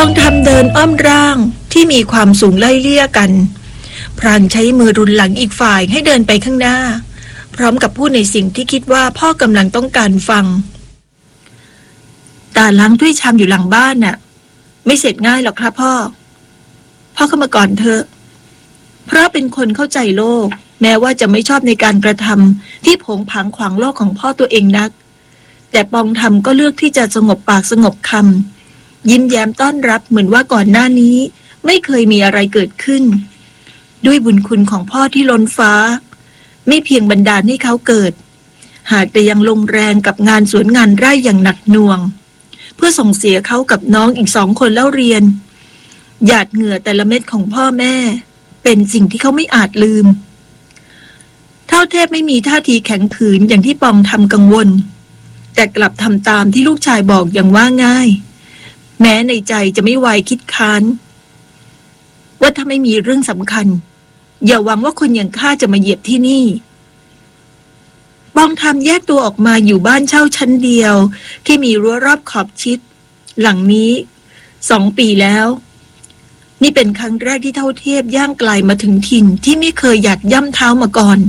องทำเดินอ้อมร่างที่มีความสูงไล่เลี่ยกันพรางใช้มือรุนหลังอีกฝ่ายให้เดินไปข้างหน้าพร้อมกับพูดในสิ่งที่คิดว่าพ่อกำลังต้องการฟังตาล้างถ้วยชามอยู่หลังบ้านน่ะไม่เสร็จง่ายหรอกครับพ่อเข้ามาก่อนเถอะเพราะเป็นคนเข้าใจโลกแม้ว่าจะไม่ชอบในการกระทำที่ผงผางขวางโลกของพ่อตัวเองนักแต่ปองทำก็เลือกที่จะสงบปากสงบคำยิ้มแย้มต้อนรับเหมือนว่าก่อนหน้านี้ไม่เคยมีอะไรเกิดขึ้นด้วยบุญคุณของพ่อที่ล้นฟ้าไม่เพียงบันดาลให้เขาเกิดหากแต่ยังลงแรงกับงานสวนงานไร่อย่างหนักหน่วงเพื่อส่งเสียเขากับน้องอีก2 คนแล้วเรียนหยาดเหงื่อแต่ละเม็ดของพ่อแม่เป็นสิ่งที่เขาไม่อาจลืมเท่าเทพไม่มีท่าทีแข็งขืนอย่างที่ปองทำกังวลแต่กลับทำตามที่ลูกชายบอกอย่างว่าง่ายแม้ในใจจะไม่ไวคิดค้านว่าถ้าไม่มีเรื่องสำคัญอย่าหวังว่าคนอย่างข้าจะมาเหยียบที่นี่ปองทำแยกตัวออกมาอยู่บ้านเช่าชั้นเดียวที่มีรั้วรอบขอบชิดหลังนี้2 ปีแล้วนี่เป็นครั้งแรกที่เท่าเทพย่างไกลมาถึงถิ่นที่ไม่เคยอยากย่ำเท้ามาก่อน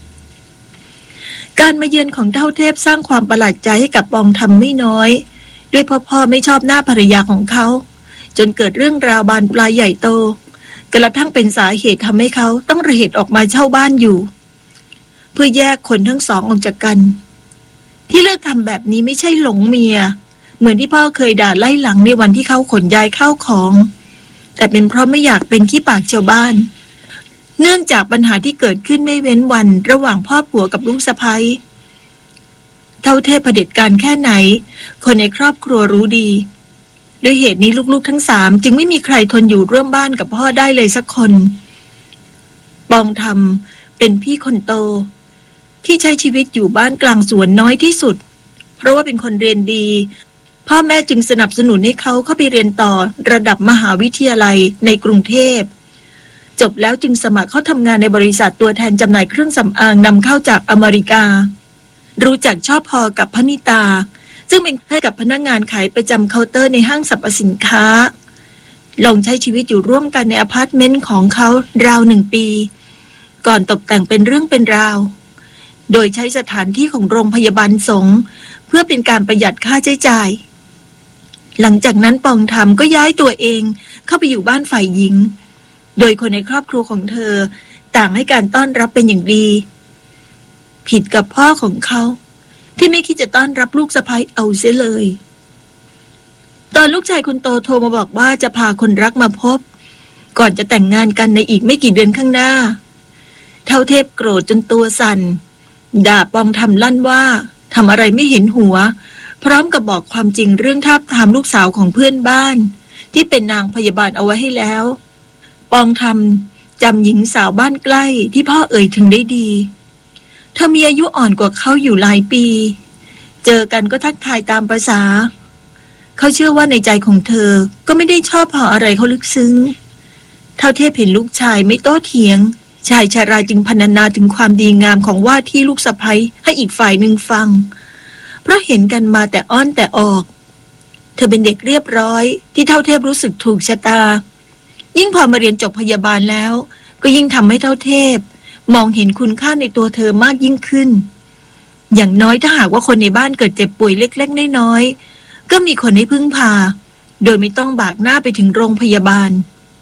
การมาเยือนของเท่าเทพสร้างความประหลาดใจให้กับปองทำไม่น้อยด้วยพ่อไม่ชอบหน้าภรรยาของเขาจนเกิดเรื่องราวบานปลายใหญ่โตกระทั่งเป็นสาเหตุทำให้เขาต้องระเหตุออกมาเช่าบ้านอยู่เพื่อแยกคนทั้งสองออกจากกันที่เลือกทำแบบนี้ไม่ใช่หลงเมียเหมือนที่พ่อเคยด่าไล่หลังในวันที่เขาขนย้ายเข้าของแต่เป็นเพราะไม่อยากเป็นขี้ปากชาวบ้านเนื่องจากปัญหาที่เกิดขึ้นไม่เว้นวันระหว่างพ่อผัวกับลูกสะใภ้เท่าเทพเผด็จการแค่ไหนคนในครอบครัวรู้ดีด้วยเหตุนี้ลูกๆทั้ง3จึงไม่มีใครทนอยู่ร่วมบ้านกับพ่อได้เลยสักคนปองทำเป็นพี่คนโตที่ใช้ชีวิตอยู่บ้านกลางสวนน้อยที่สุดเพราะว่าเป็นคนเรียนดีพ่อแม่จึงสนับสนุนให้เขาเข้าไปเรียนต่อระดับมหาวิทยาลัยในกรุงเทพจบแล้วจึงสมัครเข้าทำงานในบริษัทตัวแทนจำหน่ายเครื่องสำอางนำเข้าจากอเมริการู้จักชอบพอกับพนิตาซึ่งเป็นให้กับพนักงานขายประจำเคาน์เตอร์ในห้างสรรพสินค้าลองใช้ชีวิตอยู่ร่วมกันในอพาร์ตเมนต์ของเขาราว1 ปีก่อนตกแต่งเป็นเรื่องเป็นราวโดยใช้สถานที่ของโรงพยาบาลสงฆ์เพื่อเป็นการประหยัดค่าใช้จ่ายหลังจากนั้นปองทำก็ย้ายตัวเองเข้าไปอยู่บ้านฝ่ายหญิงโดยคนในครอบครัวของเธอต่างให้การต้อนรับเป็นอย่างดีผิดกับพ่อของเขาที่ไม่คิดจะต้อนรับลูกสะใภ้เอาเสียเลยตอนลูกชายคนโตโทรมาบอกว่าจะพาคนรักมาพบก่อนจะแต่งงานกันในอีกไม่กี่เดือนข้างหน้าเท่าเทพโกรธจนตัวสั่นด่าปองทำลั่นว่าทำอะไรไม่เห็นหัวพร้อมกับบอกความจริงเรื่องทาบทามลูกสาวของเพื่อนบ้านที่เป็นนางพยาบาลเอาไว้ให้แล้วปองทำจำหญิงสาวบ้านใกล้ที่พ่อเอ่ยถึงได้ดีเธอมีอายุอ่อนกว่าเขาอยู่หลายปีเจอกันก็ทักทายตามประสาเขาเชื่อว่าในใจของเธอก็ไม่ได้ชอบพออะไรเขาลึกซึ้งเท่าเทพเห็นลูกชายไม่โต้เถียงชายชาราจึงพรรณนาถึงความดีงามของว่าที่ลูกสะใภ้ให้อีกฝ่ายหนึ่งฟังเพราะเห็นกันมาแต่อ้อนแต่ออกเธอเป็นเด็กเรียบร้อยที่เท่าเทพรู้สึกถูกชะตายิ่งพอมาเรียนจบพยาบาลแล้วก็ยิ่งทำให้เท่าเทพมองเห็นคุณค่าในตัวเธอมากยิ่งขึ้นอย่างน้อยถ้าหากว่าคนในบ้านเกิดเจ็บป่วยเล็กๆน้อยๆก็มีคนให้พึ่งพาโดยไม่ต้องบากหน้าไปถึงโรงพยาบาล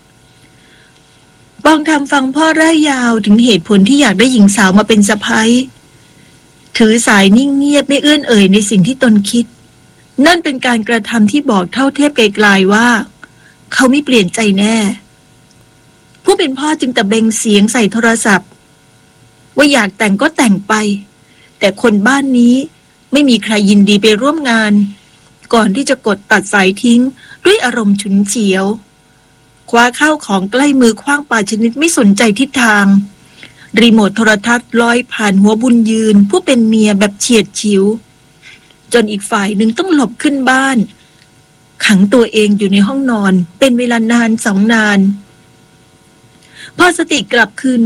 ปองทำฟังพ่อร่ายยาวถึงเหตุผลที่อยากได้หญิงสาวมาเป็นสะใภ้ถือสายนิ่งเงียบไม่เอื้อนเอ่ยในสิ่งที่ตนคิดนั่นเป็นการกระทำที่บอกเท่าเทพไกลๆว่าเขาไม่เปลี่ยนใจแน่ผู้เป็นพ่อจึงตะเบงเสียงใส่โทรศัพท์ว่าอยากแต่งก็แต่งไปแต่คนบ้านนี้ไม่มีใครยินดีไปร่วมงานก่อนที่จะกดตัดสายทิ้งด้วยอารมณ์ฉุนเฉียวคว้าข้าวของใกล้มือขว้างปาชนิดไม่สนใจทิศทางรีโมทโทรทัศน์ลอยผ่านหัวบุญยืนผู้เป็นเมียแบบเฉียดฉิวจนอีกฝ่ายหนึ่งต้องหลบขึ้นบ้านขังตัวเองอยู่ในห้องนอนเป็นเวลานาน2 นานพอสติกลับคืน